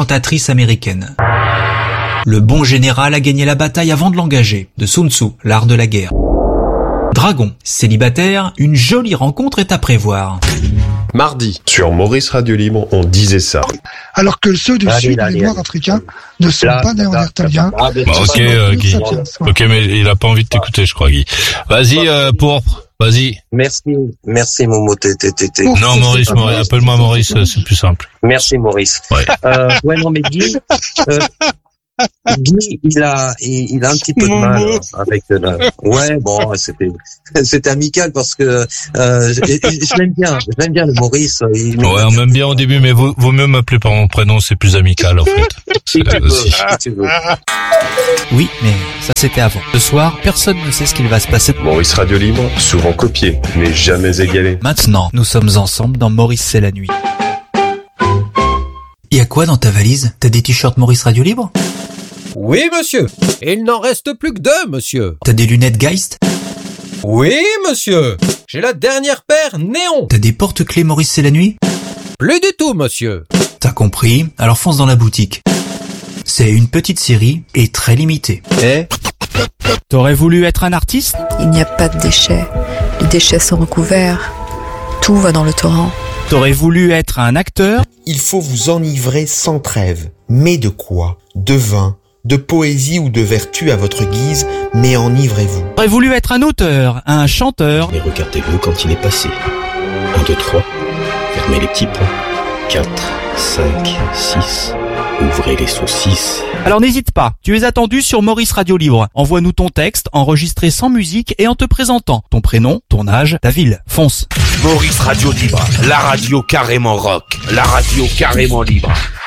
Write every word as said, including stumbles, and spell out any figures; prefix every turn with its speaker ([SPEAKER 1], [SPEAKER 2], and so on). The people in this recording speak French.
[SPEAKER 1] cantatrice américaine. Le bon général a gagné la bataille avant de l'engager, de Sun Tzu, l'art de la guerre. Dragon, célibataire, une jolie rencontre est à prévoir.
[SPEAKER 2] Mardi, sur Maurice Radio Libre, on disait ça.
[SPEAKER 3] Alors que ceux du
[SPEAKER 4] Allez,
[SPEAKER 3] sud,
[SPEAKER 4] allez,
[SPEAKER 3] les Noirs
[SPEAKER 4] allez.
[SPEAKER 3] africains, ne sont
[SPEAKER 4] Là,
[SPEAKER 3] pas néandertaliens.
[SPEAKER 4] Ah, ben,
[SPEAKER 5] Bah,
[SPEAKER 4] c'est
[SPEAKER 5] ok,
[SPEAKER 4] pas-
[SPEAKER 5] euh, Guy.
[SPEAKER 3] Sapiens, ouais.
[SPEAKER 5] Ok, mais il a pas envie de t'écouter, je crois, Guy. Vas-y, euh, pourpre. Vas-y.
[SPEAKER 4] Merci, merci Momo, t'es, t'es, t'es, t'es-
[SPEAKER 3] Oh,
[SPEAKER 5] Non,
[SPEAKER 3] c'est
[SPEAKER 5] Maurice,
[SPEAKER 3] pas
[SPEAKER 5] Maurice,
[SPEAKER 3] Maurice,
[SPEAKER 5] appelle-moi
[SPEAKER 3] c'est
[SPEAKER 5] Maurice,
[SPEAKER 3] pas
[SPEAKER 5] c'est plus simple.
[SPEAKER 4] merci Maurice.
[SPEAKER 5] Ouais.
[SPEAKER 4] Euh, ouais, non, mais Guy, euh, Guy, il a, il, il a un petit peu de mal avec la... Ouais, bon, c'était, c'était amical parce que euh, je, je l'aime bien, je l'aime bien le Maurice. Il
[SPEAKER 5] Ouais, on m'aime bien au début, mais vaut, vaut mieux m'appeler par mon prénom, c'est plus amical, en fait.
[SPEAKER 4] si
[SPEAKER 5] C'est
[SPEAKER 4] tu veux,
[SPEAKER 5] aussi.
[SPEAKER 4] si tu veux.
[SPEAKER 1] Oui, mais ça c'était avant. Ce soir, personne ne sait ce qu'il va se passer.
[SPEAKER 2] Maurice Radio Libre, souvent copié, mais jamais égalé.
[SPEAKER 1] Maintenant, nous sommes ensemble dans Maurice c'est la nuit. Y a quoi dans ta valise? T'as des t-shirts Maurice Radio Libre?
[SPEAKER 6] Oui, monsieur. Et il n'en reste plus que deux, monsieur.
[SPEAKER 1] T'as des lunettes Geist?
[SPEAKER 6] Oui, monsieur. J'ai la dernière paire néon.
[SPEAKER 1] T'as des porte-clés Maurice c'est la nuit?
[SPEAKER 6] Plus du tout, monsieur.
[SPEAKER 1] T'as compris? Alors fonce dans la boutique. C'est une petite série et très limitée.
[SPEAKER 6] Eh?
[SPEAKER 1] T'aurais voulu être un artiste?
[SPEAKER 7] Il n'y a pas de déchets. Les déchets sont recouverts. Tout va dans le torrent.
[SPEAKER 1] T'aurais voulu être un acteur?
[SPEAKER 8] Il faut vous enivrer sans trêve. Mais de quoi? De vin, de poésie ou de vertu à votre guise, mais enivrez-vous.
[SPEAKER 1] T'aurais voulu être un auteur, un chanteur?
[SPEAKER 9] Mais regardez-le quand il est passé. un, deux, trois. Fermez les petits points. quatre, cinq, six. Ouvrez les saucisses.
[SPEAKER 1] Alors n'hésite pas, tu es attendu sur Maurice Radio Libre. Envoie-nous ton texte, enregistré sans musique et en te présentant. Ton prénom, ton âge, ta ville. Fonce.
[SPEAKER 10] Maurice Radio Libre, la radio carrément rock, la radio carrément libre.